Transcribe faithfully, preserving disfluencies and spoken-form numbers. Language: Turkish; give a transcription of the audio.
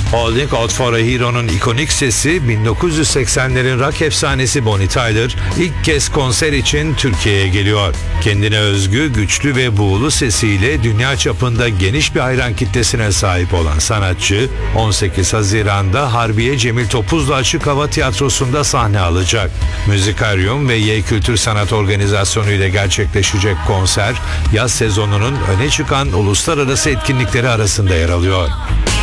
Holding Out for a Hero'nun ikonik sesi bin dokuz yüz seksenlerin rock efsanesi Bonnie Tyler ilk kez konser için Türkiye'ye geliyor. Kendine özgü, güçlü ve buğulu sesiyle dünya çapında geniş bir hayran kitlesine sahip olan sanatçı on sekiz Haziran'da Harbiye Cemil Topuzlu Açık Hava Tiyatrosu'nda sahne alacak. Müzikaryum ve Y Kültür Sanat Organizasyonu ile gerçekleşecek konser yaz sezonunun öne çıkan uluslararası etkinlikleri arasında yer alıyor.